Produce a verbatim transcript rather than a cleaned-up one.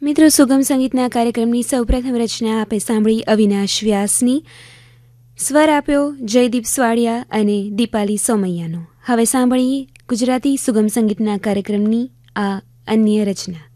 મિત્રો, સુગમ સંગીતના કાર્યક્રમની સૌપ્રથમ રચના આપે સાંભળી અવિનાશ વ્યાસની. સ્વર આપ્યો જયદીપ સ્વાડિયા અને દીપાલી સોમૈયાનો. હવે સાંભળીએ ગુજરાતી સુગમ સંગીતના કાર્યક્રમની આ અન્ય રચના.